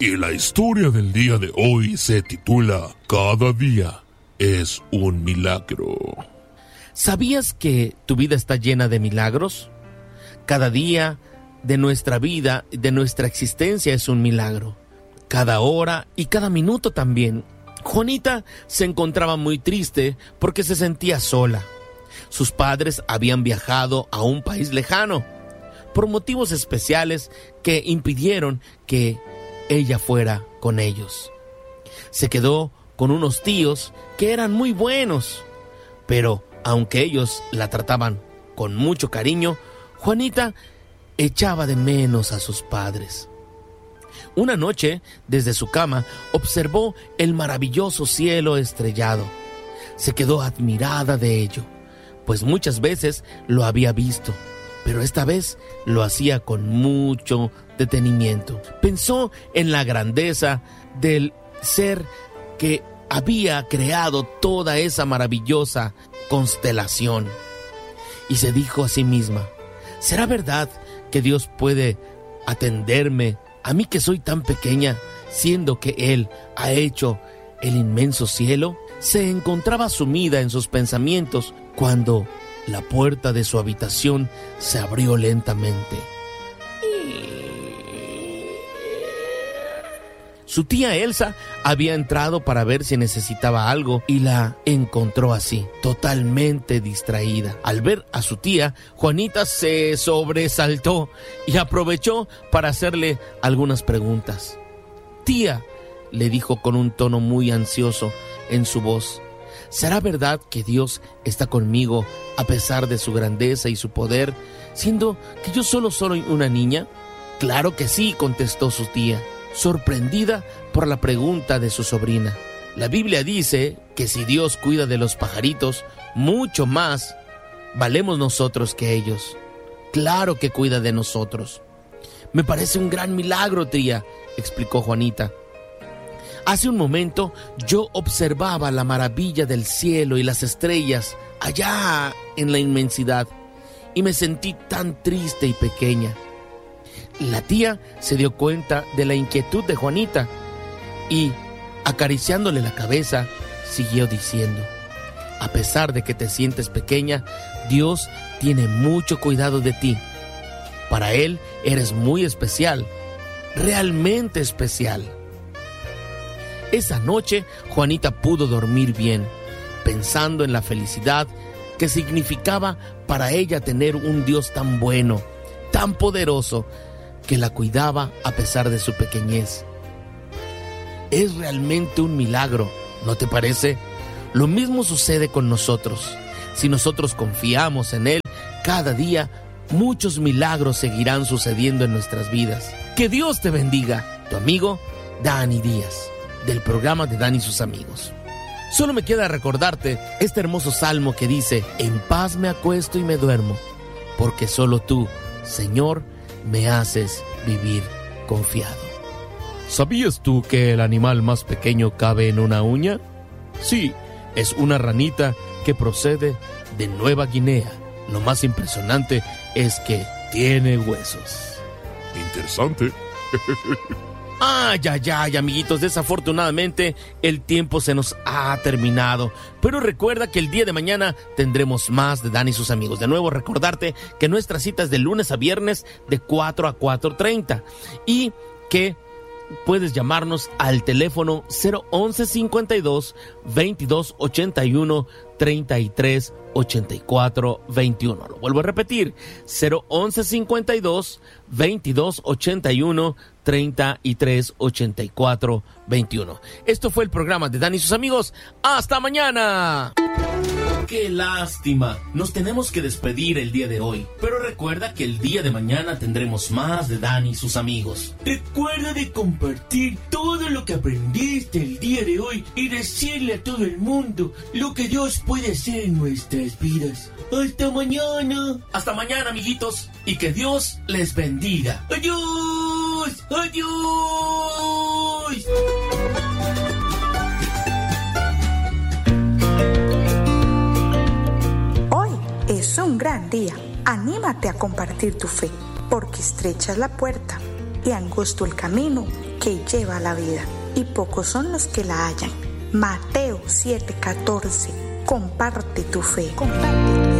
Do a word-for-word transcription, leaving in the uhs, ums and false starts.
Y la historia del día de hoy se titula Cada día es un milagro. ¿Sabías que tu vida está llena de milagros? Cada día de nuestra vida, de nuestra existencia es un milagro. Cada hora y cada minuto también. Juanita se encontraba muy triste porque se sentía sola. Sus padres habían viajado a un país lejano por motivos especiales que impidieron que ella fuera con ellos. Se quedó con unos tíos que eran muy buenos, pero aunque ellos la trataban con mucho cariño, Juanita echaba de menos a sus padres. Una noche, desde su cama, observó el maravilloso cielo estrellado. Se quedó admirada de ello, pues muchas veces lo había visto, pero esta vez lo hacía con mucho detenimiento. Pensó en la grandeza del ser que había creado toda esa maravillosa constelación y se dijo a sí misma: ¿será verdad que Dios puede atenderme a mí que soy tan pequeña, siendo que Él ha hecho el inmenso cielo? Se encontraba sumida en sus pensamientos cuando la puerta de su habitación se abrió lentamente. Su tía Elsa había entrado para ver si necesitaba algo y la encontró así, totalmente distraída. Al ver a su tía, Juanita se sobresaltó y aprovechó para hacerle algunas preguntas. «Tía», le dijo con un tono muy ansioso en su voz, ¿será verdad que Dios está conmigo a pesar de su grandeza y su poder, siendo que yo solo soy una niña? «Claro que sí», contestó su tía, sorprendida por la pregunta de su sobrina. La Biblia dice que si Dios cuida de los pajaritos, mucho más valemos nosotros que ellos. Claro que cuida de nosotros. Me parece un gran milagro, tía, explicó Juanita. Hace un momento yo observaba la maravilla del cielo y las estrellas allá en la inmensidad y me sentí tan triste y pequeña. La tía se dio cuenta de la inquietud de Juanita y, acariciándole la cabeza, siguió diciendo: a pesar de que te sientes pequeña, Dios tiene mucho cuidado de ti. Para Él eres muy especial, realmente especial. Esa noche, Juanita pudo dormir bien, pensando en la felicidad que significaba para ella tener un Dios tan bueno, tan poderoso, que la cuidaba a pesar de su pequeñez. Es realmente un milagro, ¿no te parece? Lo mismo sucede con nosotros. Si nosotros confiamos en Él, cada día muchos milagros seguirán sucediendo en nuestras vidas. Que Dios te bendiga. Tu amigo Dani Díaz, del programa de Dani y sus amigos. Solo me queda recordarte este hermoso salmo que dice: en paz me acuesto y me duermo, porque solo tú, Señor, me haces vivir confiado. ¿Sabías tú que el animal más pequeño cabe en una uña? Sí, es una ranita que procede de Nueva Guinea. Lo más impresionante es que tiene huesos. Interesante. Ay, ay, ay, amiguitos, desafortunadamente el tiempo se nos ha terminado. Pero recuerda que el día de mañana tendremos más de Dani y sus amigos. De nuevo, recordarte que nuestra cita es de lunes a viernes de cuatro a cuatro treinta. Y que puedes llamarnos al teléfono cero once cincuenta y dos, veintidós ochenta y uno, treinta y tres ochenta y cuatro veintiuno. Lo vuelvo a repetir, cero once cincuenta y dos, veintidós ochenta y uno, treinta y tres ochenta y cuatro veintiuno. Esto fue el programa de Dani y sus amigos. ¡Hasta mañana! ¡Qué lástima! Nos tenemos que despedir el día de hoy. Pero recuerda que el día de mañana tendremos más de Dani y sus amigos. Recuerda de compartir todo lo que aprendiste el día de hoy y decirle a todo el mundo lo que Dios puede hacer en nuestras vidas. ¡Hasta mañana! ¡Hasta mañana, amiguitos! Y que Dios les bendiga. ¡Adiós! ¡Adiós! Es un gran día. Anímate a compartir tu fe, porque estrecha es la puerta y angosto el camino que lleva a la vida, y pocos son los que la hallan. Mateo siete catorce. Comparte tu fe. Comparte tu fe.